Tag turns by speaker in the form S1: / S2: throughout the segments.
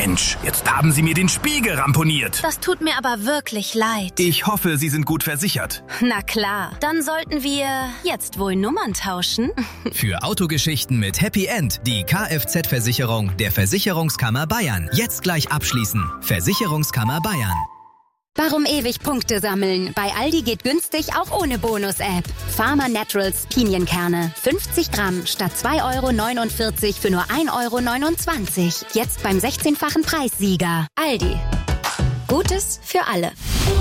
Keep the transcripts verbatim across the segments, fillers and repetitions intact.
S1: Mensch, jetzt haben Sie mir den Spiegel ramponiert.
S2: Das tut mir aber wirklich leid.
S1: Ich hoffe, Sie sind gut versichert.
S2: Na klar, dann sollten wir jetzt wohl Nummern tauschen.
S3: Für Autogeschichten mit Happy End die Kfz-Versicherung der Versicherungskammer Bayern. Jetzt gleich abschließen. Versicherungskammer Bayern.
S4: Warum ewig Punkte sammeln? Bei Aldi geht günstig auch ohne Bonus-App. Farmer Naturals Pinienkerne. fünfzig Gramm statt zwei Euro neunundvierzig für nur ein Euro neunundzwanzig. Jetzt beim sechzehnfachen Preissieger. Aldi. Gutes für alle.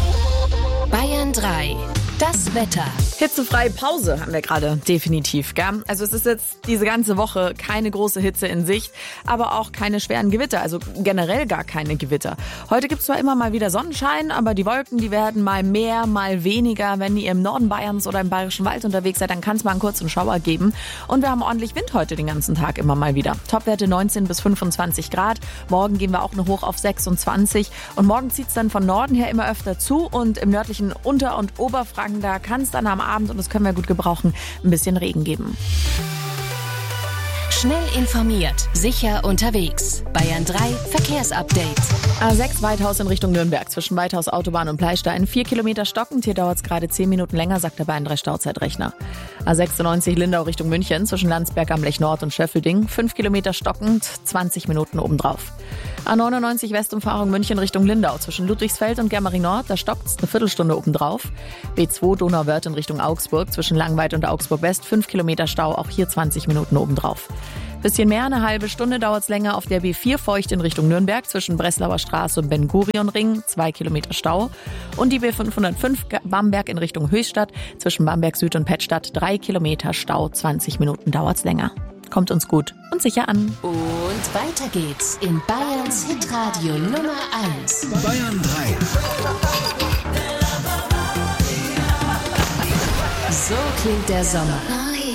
S5: Bayern drei. Das Wetter.
S6: Hitzefreie Pause haben wir gerade definitiv, gell? Also es ist jetzt diese ganze Woche keine große Hitze in Sicht, aber auch keine schweren Gewitter, also generell gar keine Gewitter. Heute gibt's zwar immer mal wieder Sonnenschein, aber die Wolken, die werden mal mehr, mal weniger. Wenn ihr im Norden Bayerns oder im Bayerischen Wald unterwegs seid, dann kann es mal einen kurzen Schauer geben. Und wir haben ordentlich Wind heute den ganzen Tag immer mal wieder. Topwerte neunzehn bis fünfundzwanzig Grad. Morgen gehen wir auch noch hoch auf sechsundzwanzig. Und morgen zieht's dann von Norden her immer öfter zu und im nördlichen Unter- und Oberfranken da kann es dann am Abend, und das können wir gut gebrauchen, ein bisschen Regen geben.
S5: Schnell informiert, sicher unterwegs. Bayern drei Verkehrsupdate.
S6: A sechs Weithaus in Richtung Nürnberg zwischen Weithaus Autobahn und Pleistein. Vier Kilometer stockend, hier dauert es gerade zehn Minuten länger, sagt der Bayern drei Stauzeitrechner. A sechsundneunzig Lindau Richtung München zwischen Landsberg am Lech Nord und Schöffelding. Fünf Kilometer stockend, zwanzig Minuten obendrauf. A neunundneunzig Westumfahrung München Richtung Lindau zwischen Ludwigsfeld und Germering Nord, da stockt es eine Viertelstunde obendrauf. B zwei Donauwörth in Richtung Augsburg zwischen Langweid und Augsburg West. Fünf Kilometer Stau, auch hier zwanzig Minuten obendrauf. Bisschen mehr, eine halbe Stunde dauert es länger auf der B vier Feucht in Richtung Nürnberg zwischen Breslauer Straße und Ben-Gurion-Ring, zwei Kilometer Stau. Und die B fünfhundertfünf Bamberg in Richtung Höchstadt zwischen Bamberg Süd und Pettstadt, drei Kilometer Stau, zwanzig Minuten dauert es länger. Kommt uns gut und sicher an.
S5: Und weiter geht's in Bayerns Hitradio Nummer eins.
S1: Bayern drei.
S5: So klingt der Sommer.